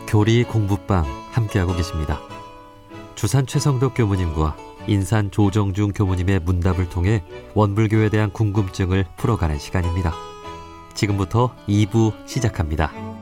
교리 공부방 함께하고 계십니다. 주산 최성덕 교무님과 인산 조정중 교무님의 문답을 통해 원불교에 대한 궁금증을 풀어가는 시간입니다. 지금부터 2부 시작합니다.